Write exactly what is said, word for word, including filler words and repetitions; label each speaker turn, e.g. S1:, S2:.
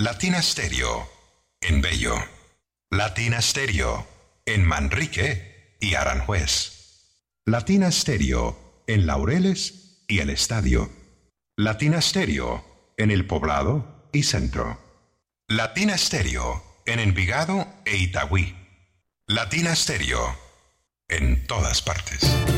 S1: Latina Stereo en Bello. Latina Stereo en Manrique y Aranjuez. Latina Stereo en Laureles y El Estadio. Latina Stereo en El Poblado y Centro. Latina Stereo en Envigado e Itagüí. Latina Stereo en todas partes.